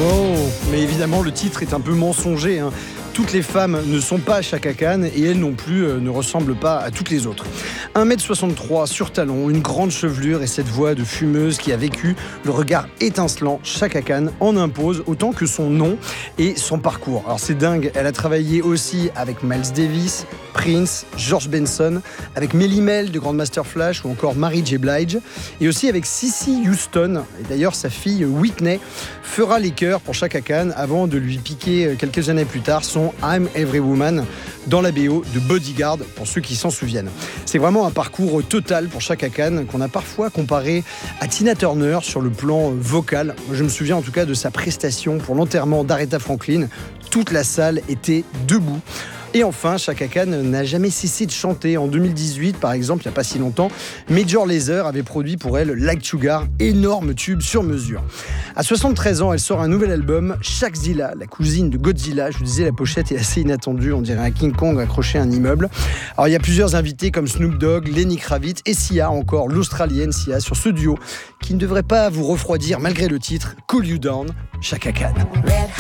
Oh, mais évidemment, le titre est un peu mensonger, hein. Toutes les femmes ne sont pas Chaka Khan et elles non plus ne ressemblent pas à toutes les autres. 1m63 sur talon, une grande chevelure et cette voix de fumeuse qui a vécu, le regard étincelant, Chaka Khan en impose autant que son nom et son parcours. Alors c'est dingue, elle a travaillé aussi avec Miles Davis, Prince, George Benson, avec Melly Mel de Grandmaster Flash ou encore Mary J. Blige et aussi avec Cissy Houston. Et d'ailleurs sa fille Whitney fera les chœurs pour Chaka Khan avant de lui piquer quelques années plus tard son I'm Every Woman dans la BO de Bodyguard, pour ceux qui s'en souviennent. C'est vraiment un parcours total pour Chaka Khan qu'on a parfois comparé à Tina Turner sur le plan vocal. Je me souviens en tout cas de sa prestation pour l'enterrement d'Aretha Franklin. Toute la salle était debout. Et enfin, Chaka Khan n'a jamais cessé de chanter. En 2018, par exemple, il n'y a pas si longtemps, Major Lazer avait produit pour elle Like Sugar, énorme tube sur mesure. À 73 ans, elle sort un nouvel album, Shakzilla, la cousine de Godzilla. Je vous disais, la pochette est assez inattendue, on dirait un King Kong accroché à un immeuble. Alors, il y a plusieurs invités comme Snoop Dogg, Lenny Kravitz et Sia, encore l'Australienne Sia, sur ce duo qui ne devrait pas vous refroidir malgré le titre, Cool You Down, Chaka Khan.